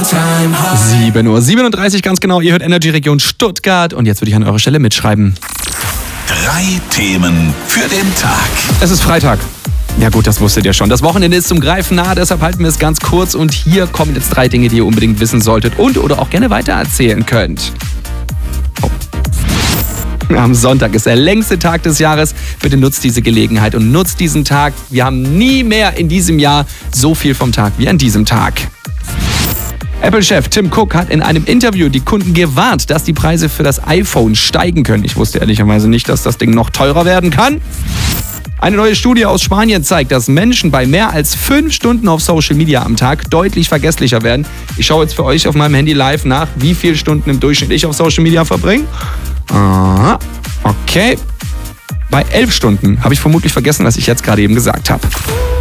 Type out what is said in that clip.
7:37 Uhr ganz genau. Ihr hört Energy Region Stuttgart und jetzt würde ich an eurer Stelle mitschreiben. 3 Themen für den Tag. Es ist Freitag. Ja gut, das wusstet ihr schon. Das Wochenende ist zum Greifen nah, deshalb halten wir es ganz kurz und hier kommen jetzt 3 Dinge, die ihr unbedingt wissen solltet und oder auch gerne weitererzählen könnt. Am Sonntag ist der längste Tag des Jahres. Bitte nutzt diese Gelegenheit und nutzt diesen Tag. Wir haben nie mehr in diesem Jahr so viel vom Tag wie an diesem Tag. Apple-Chef Tim Cook hat in einem Interview die Kunden gewarnt, dass die Preise für das iPhone steigen können. Ich wusste ehrlicherweise nicht, dass das Ding noch teurer werden kann. Eine neue Studie aus Spanien zeigt, dass Menschen bei mehr als 5 Stunden auf Social Media am Tag deutlich vergesslicher werden. Ich schaue jetzt für euch auf meinem Handy live nach, wie viele Stunden im Durchschnitt ich auf Social Media verbringe. Okay. Bei 11 Stunden habe ich vermutlich vergessen, was ich jetzt gerade eben gesagt habe.